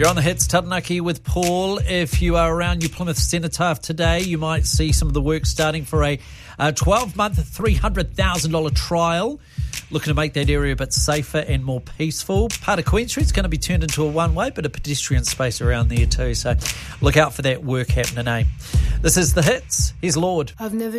You're on the Hits, Taranaki with Paul. If you are around New Plymouth Cenotaph today, you might see some of the work starting for a 12-month, $300,000 trial, looking to make that area a bit safer and more peaceful. Part of Queen Street's going to be turned into a one-way, but a pedestrian space around there too. So look out for that work happening, eh? This is the Hits. Here's Lord. I've never